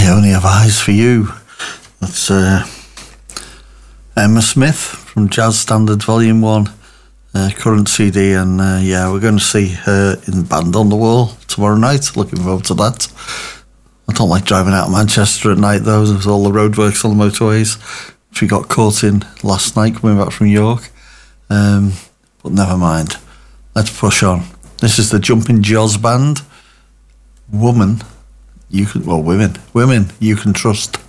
I Only Have Eyes for You. That's Emma Smith from Jazz Standards Volume 1, current CD, and we're going to see her in Band on the Wall tomorrow night. Looking forward to that. I don't like driving out of Manchester at night though, with all the roadworks on the motorways, which we got caught in last night coming back from York. But never mind. Let's push on. This is the Jumping Jaws Band. Women you can trust.